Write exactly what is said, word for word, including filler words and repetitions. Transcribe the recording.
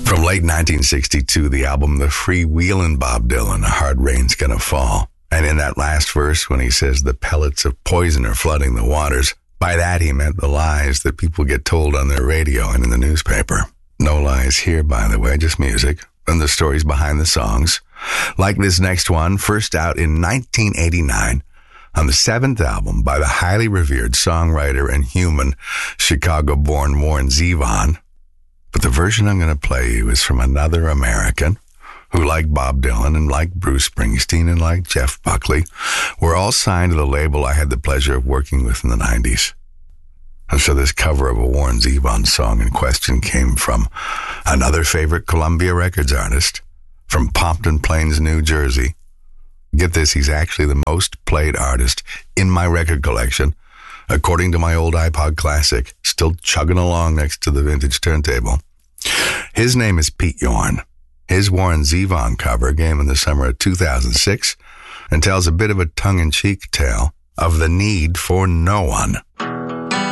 From late nineteen sixty-two, the album The Freewheelin' Bob Dylan, A Hard Rain's Gonna Fall. And in that last verse, when he says the pellets of poison are flooding the waters, by that he meant the lies that people get told on their radio and in the newspaper. No lies here, by the way, just music and the stories behind the songs. Like this next one, first out in nineteen eighty-nine on the seventh album by the highly revered songwriter and human Chicago-born Warren Zevon. But the version I'm going to play you is from another American who, like Bob Dylan and like Bruce Springsteen and like Jeff Buckley, were all signed to the label I had the pleasure of working with in the nineties. And so this cover of a Warren Zevon song in question came from another favorite Columbia Records artist from Pompton Plains, New Jersey. Get this, he's actually the most played artist in my record collection, according to my old iPod Classic, still chugging along next to the vintage turntable. His name is Pete Yorn. His Warren Zevon cover came in the summer of two thousand six and tells a bit of a tongue-in-cheek tale of the need for no one.